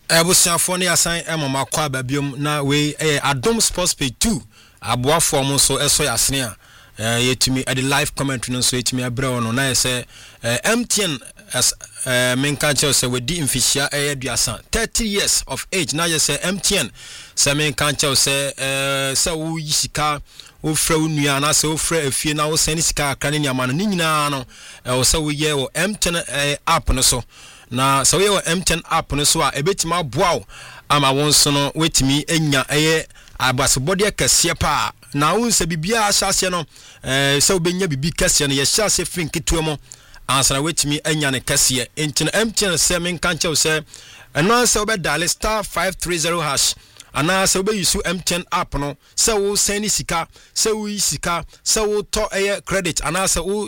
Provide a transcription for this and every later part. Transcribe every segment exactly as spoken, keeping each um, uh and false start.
Ebusiafo ne asan emoma kwa babiom na we eh Adom Sports Page two aboafo mo so eso yasene a eh yetimi at the live commentary no so yetimi abrɛ no na say M T N as eh menka che say we di mfishia eh aduasa thirty years of age na say M T N say menka che say eh say wo yisika wo fra unua na say wo fra afie na wo sani sika akra ne nyama no nyina no eh wo say wo ye wo M T N eh, app no so na so we wo M T N app no so a ebetima boaw ama won so no wetimi enya eye abasebode kase pa na won se bibia ahyase no eh se obenya bibi kase no ye hyase finketo mo ansana wetimi enya ne kase enti M T N se men kan chew se eno se obedale star five three zero hash ana se obe yusu M T N app no se wo send sika se wo sika se wo to eye credit ana se wo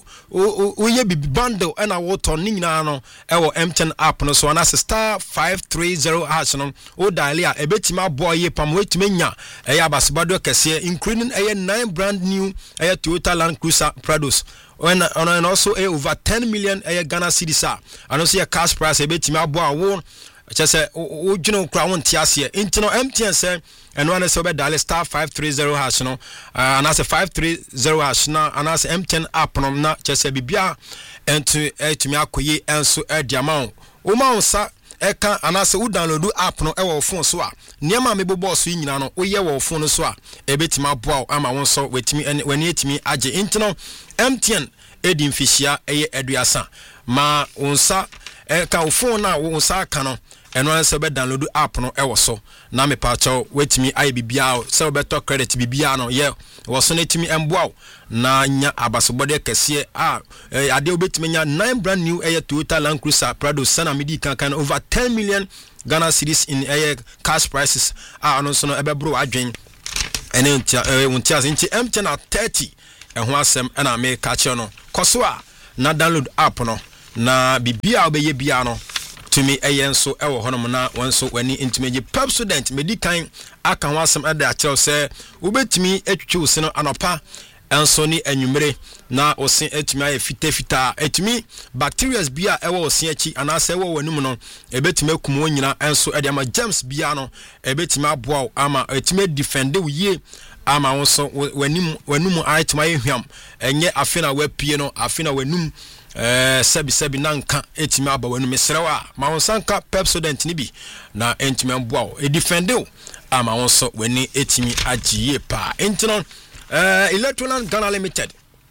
wo wo ye bibi bundle ana wo to ni nyina no e wo M T N app no so ana se star five three zero hash no wo dial a ebetima boy ye pam wetime nya eye abasebado kese including eye nine brand new eye Toyota Land Cruiser Prados when and also a over ten million eye Ghana cedis a and also a cash price ebetima boy wo Chese o juno kra won tiase intino M T N say and one is over dial star five three zero hash no and as a five three zero hash na and as M T N app no na chese bibia entu etumi akoye enso e diamount o ma onsa e kan and as u download app no e wo phone so a niam me bobo so nyina no wo ye wo phone so a e betima aboa ama won so wetimi wani etimi age intino M T N edim fishia eye eduasa ma onsa e kan phone na wo onsa kan no eno anse be download app no e wo so na me pa chaw wetimi ai bibia se obeto credit bibia no ye wo so netimi emboa na nya abasobode kese a ade obetimi nya nine brand new air Toyota Land Cruiser Prado sana midi kan kan over ten million Ghana cedis in air cash prices a no so no ebe bro adwen ene ntia wontia nti M T N at thirty ehho asem na me ka che no koso a na download app no na bibia obeye bia no tumi eyenso ewo honom na wonso wani intimeje pep student medican aka ho asem ade a kire se ubetumi etwetwe se no anopa enso ni anwumere na osin etumi aye fita fita etumi bacteria bia ewo osin achi anase ewo wanum no ebetumi akum wonyina enso ade ama germs bia no ebetumi aboa ama etumi defend wiye ama wonso wanim wanum aituma ehwam enye afena wapie no afena wanum eh sebi sebi nanka etimi aba wanu mesrewa ma wonsanka pep student ni bi na entimi amboa e defendo ama wonso wani etimi agiye pa entino eh Electroland Ghana Limited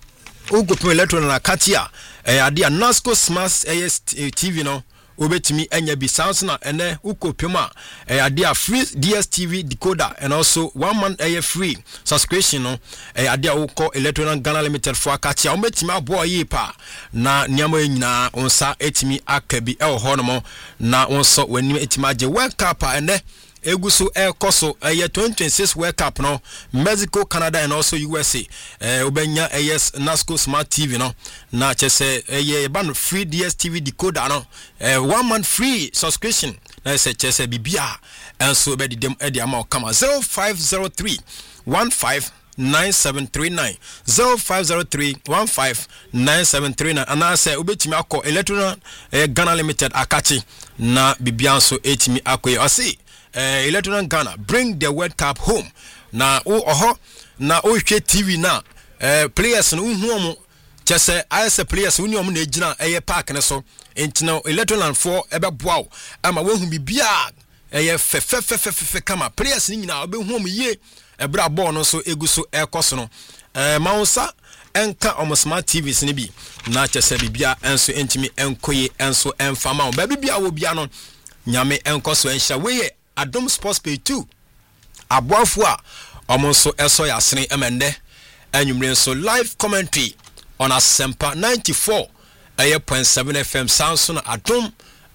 ugopo Electroland akatia eh ade Nasco Smart T V no obetimi enya bi sounds na ene ukopema eh ade a free D S T V decoder and also one month eh free subscription no eh ade a ukọ Electroland Ghana Limited for akatia obetimi abo yi pa na niam nyina onsa etimi akabi e ho no mo na onso wani etimi age World Cup ene eguso air koso eh twenty twenty-six World Cup no Mexico, Canada and also U S A eh obenya eh Nasco Smart T V no na chese eh ban free D S T V decoder no eh one month free subscription na se chese bibia enso be dem e de ama kama zero five zero three one five nine seven three nine zero five zero three one five nine seven three nine ana se obetimi akọ Electroland eh Ghana Limited akachi na bibia nso etimi akoye ose Uh, Electroland Ghana bring the World Cup home na o oho na o hwe T V na uh, players no hu omo chese ayese players uni omo na ejina eye park ne so entina Electroland for ebe boaw ama wo hu bibia eye fe fe fe fe fe kama players ni nyina obe hu omo ye ebra ball no so eguso ekoso no eh uh, maunsa enka omo smart T Vs ni bi na chese bibia enso entimi enkoye enso enfama o ba bibia wo bia no nyame enkoso enhya we Adom Sports Page two aboafo a omonso eso yasene emende anwumre so live commentary on Asempa ninety-four point seven F M Samson Adom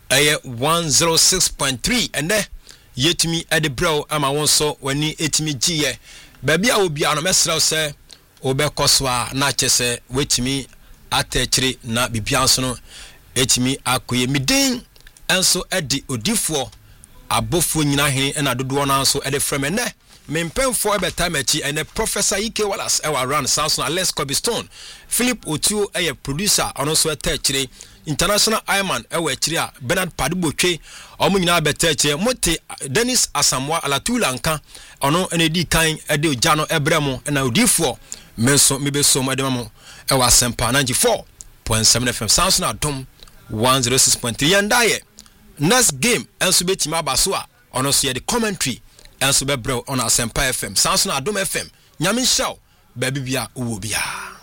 one oh six point three ende yetimi edebro ama wonso wani etimi giye baby a obi ano mesraw se obekoso a na chese wetimi atechiri na bibianso no etimi akoye midin enso edi odifo abofo nyina hene ena dodo na so e de frem ene mempemfo e betime chi ene Professor Ike Wallace e wa run Samson Alex Cobstone Philip Otuo e producer ono so etechire international Ironman ewe akyiri a Bernard Padibotwe omo nyina beta akyiri mote Dennis Asamoah Alatula nka ono ene di kan ede ogya no ebremo na odifo menso mebeso mo edema ewe Asempa ninety-four point seven F M sounds na dom one oh six point three yandaye next game enso betima abaso a ono so ye the commentary enso bebrel on Asempa F M sounds na dom F M nyame hyew baby bia uwo bia.